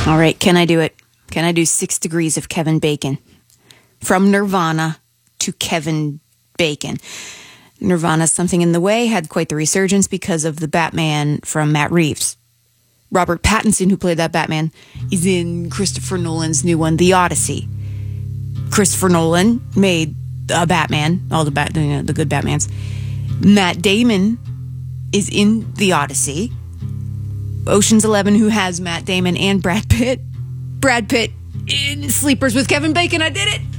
All right, can I do it? Can I do 6 degrees of Kevin Bacon? From Nirvana to Kevin Bacon. Nirvana's Something in the Way had quite the resurgence because of the Batman from Matt Reeves. Robert Pattinson, who played that Batman, is in Christopher Nolan's new one, The Odyssey. Christopher Nolan made a Batman, all the good Batmans. Matt Damon is in The Odyssey. Ocean's 11, who has Matt Damon and Brad Pitt. Brad Pitt in Sleepers with Kevin Bacon. I did it.